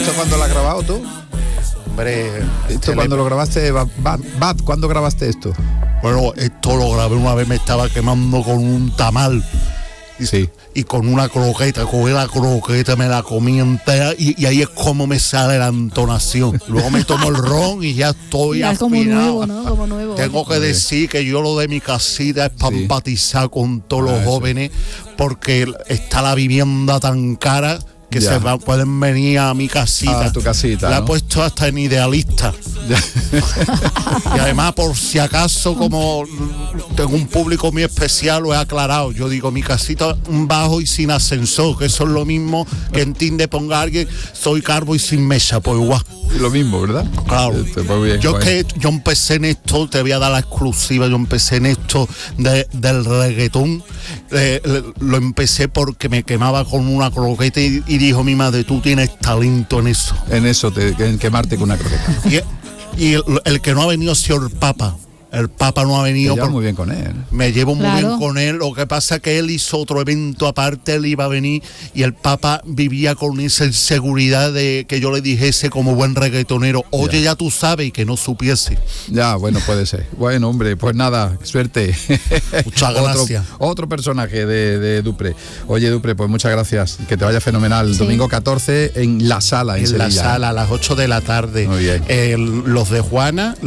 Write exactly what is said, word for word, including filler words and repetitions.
¿Esto cuándo lo has grabado tú? Hombre, ¿Esto cuando lo grabaste, Bad, Bad, ¿cuándo grabaste esto? Bueno, esto lo grabé una vez, me estaba quemando con un tamal. Y, sí. y con una croqueta, cogí la croqueta, me la comí entera y, y ahí es como me sale la entonación. Luego me tomo el ron y ya estoy ya afinado. como nuevo, ¿no? Como nuevo. Tengo que decir que yo lo de mi casita es para sí. empatizar con todos ah, los eso. jóvenes, porque está la vivienda tan cara que ya. se va, pueden venir a mi casita. A tu casita, La ¿no? he puesto hasta en Idealista. Y además, por si acaso, como tengo un público muy especial, lo he aclarado. Yo digo, mi casita un bajo y sin ascensor, que eso es lo mismo que en Tinder ponga alguien, soy calvo y sin mesa, pues igual. Lo mismo, ¿verdad? Claro. Este, pues bien, yo pues. que yo empecé en esto, te voy a dar la exclusiva, yo empecé en esto de, del reggaetón, eh, lo empecé porque me quemaba con una croqueta y, y dijo mi madre, tú tienes talento en eso. En eso, te, en quemarte con una croqueta. Y, y el, el que no ha venido ha sido el Papa. El Papa no ha venido. Te llevas por, muy bien con él. Me llevo muy claro. bien con él. Lo que pasa es que él hizo otro evento aparte, él iba a venir y el Papa vivía con esa inseguridad de que yo le dijese como buen reggaetonero, oye, ya, ya tú sabes, y que no supiese. Ya, bueno, puede ser. Bueno, hombre, pues nada, suerte. Muchas gracias. Otro, otro personaje de, de Dupre. Oye, Dupre, pues muchas gracias. Que te vaya fenomenal. Sí. Domingo catorce en La Sala, en, en Sevilla. La Sala, a las ocho de la tarde. Muy bien. Eh, los de Juana.